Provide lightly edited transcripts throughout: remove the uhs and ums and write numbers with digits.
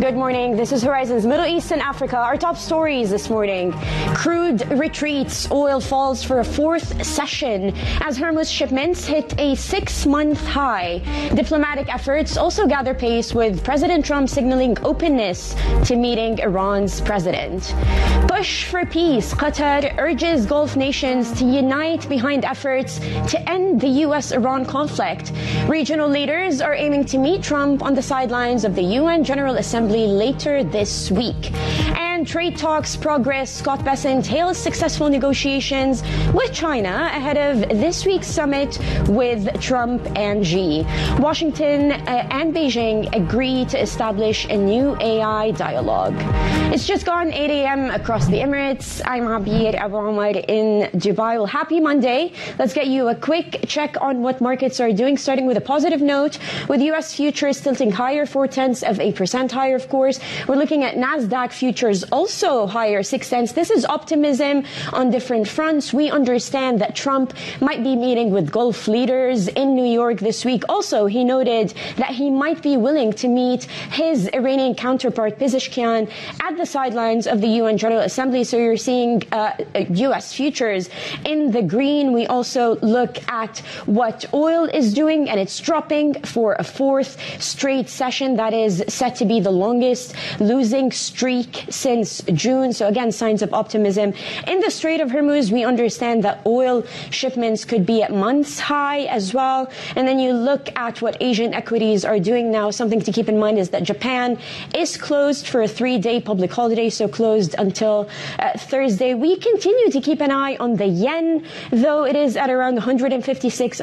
Good morning. This is Horizon's Middle East and Africa. Our top stories this morning. Crude retreats, oil falls for a fourth session as Hormuz shipments hit a 6-month high. Diplomatic efforts also gather pace with President Trump signaling openness to meeting Iran's president. Push for peace. Qatar urges Gulf nations to unite behind efforts to end the U.S.-Iran conflict. Regional leaders are aiming to meet Trump on the sidelines of the UN General Assembly later this week. And trade talks progress. Scott Bessent hails successful negotiations with China ahead of this week's summit with Trump and Xi. Washington and Beijing agree to establish a new AI dialogue. It's just gone 8 a.m. across the Emirates. I'm Abir Abu Omar in Dubai. Well, happy Monday. Let's get you a quick check on what markets are doing, starting with a positive note, with U.S. futures tilting higher, 0.4% higher, of course. We're looking at NASDAQ futures also higher, 6 cents. This is optimism on different fronts. We understand that Trump might be meeting with Gulf leaders in New York this week. Also, he noted that he might be willing to meet his Iranian counterpart, Pezeshkian, at the sidelines of the UN General Assembly. So you're seeing U.S. futures in the green. We also look at what oil is doing, and it's dropping for a fourth straight session. That is set to be the longest losing streak since June. So again, signs of optimism. In the Strait of Hormuz, we understand that oil shipments could be at month's high as well. And then you look at what Asian equities are doing now. Something to keep in mind is that Japan is closed for a 3-day public holiday, so closed until Thursday. We continue to keep an eye on the yen, though it is at around 156,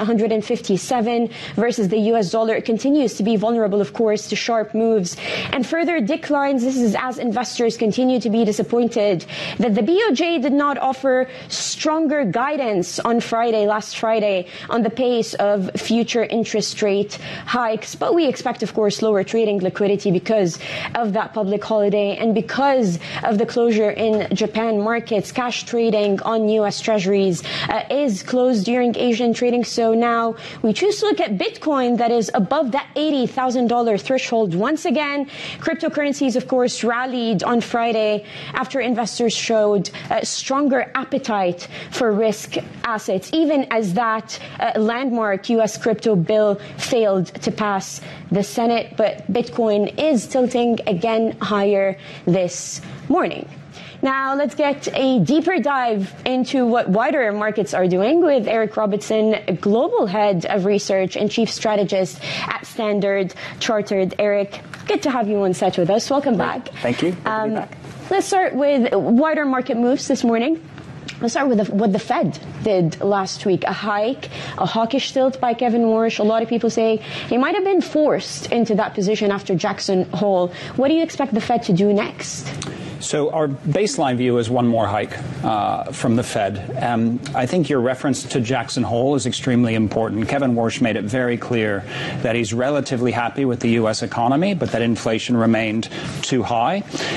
157 versus the US dollar. It continues to be vulnerable, of course, to sharp moves and further declines. This is as investors continue to be disappointed that the BOJ did not offer stronger guidance on last Friday, on the pace of future interest rate hikes. But we expect, of course, lower trading liquidity because of that public holiday and because of the closure in Japan markets. Cash trading on U.S. Treasuries is closed during Asian trading. So now we choose to look at Bitcoin, that is above that $80,000 threshold once again. Cryptocurrencies, of course, rallied on Friday after investors showed a stronger appetite for risk assets, even as that landmark U.S. crypto bill failed to pass the Senate. But Bitcoin is tilting again higher this morning. Now, let's get a deeper dive into what wider markets are doing with Eric Robertson, Global Head of Research and Chief Strategist at Standard Chartered. Eric, good to have you on set with us. Welcome back. Thank you. Good to be back. Let's start with wider market moves this morning. Let's start with what the Fed did last week. A hike, a hawkish tilt by Kevin Warsh. A lot of people say he might have been forced into that position after Jackson Hole. What do you expect the Fed to do next? So our baseline view is one more hike from the Fed. I think your reference to Jackson Hole is extremely important. Kevin Warsh made it very clear that he's relatively happy with the U.S. economy, but that inflation remained too high.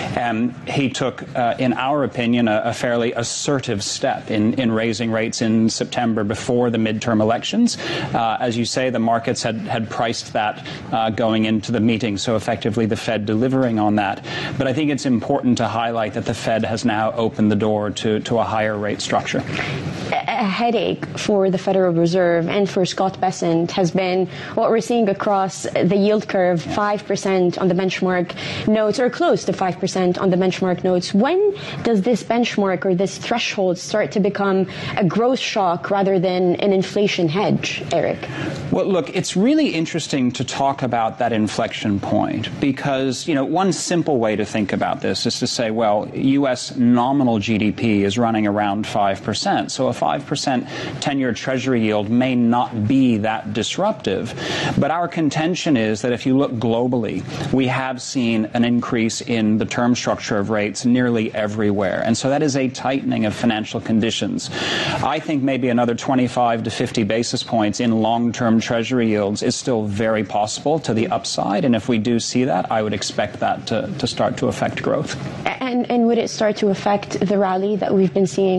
He took, in our opinion, a fairly assertive step in raising rates in September before the midterm elections. As you say, the markets had priced that going into the meeting, so effectively the Fed delivering on that. But I think it's important to highlight that the Fed has now opened the door to a higher rate structure. A headache for the Federal Reserve and for Scott Bessent has been what we're seeing across the yield curve, 5% on the benchmark notes, or close to 5% on the benchmark notes. When does this benchmark or this threshold start to become a growth shock rather than an inflation hedge, Eric? Well, look, it's really interesting to talk about that inflection point because, one simple way to think about this is to say, well, U.S. nominal GDP is running around 5%. So a 5% 10-year Treasury yield may not be that disruptive. But our contention is that if you look globally, we have seen an increase in the term structure of rates nearly everywhere. And so that is a tightening of financial conditions. I think maybe another 25 to 50 basis points in long-term Treasury yields is still very possible to the upside. And if we do see that, I would expect that to start to affect growth. And would it start to affect the rally that we've been seeing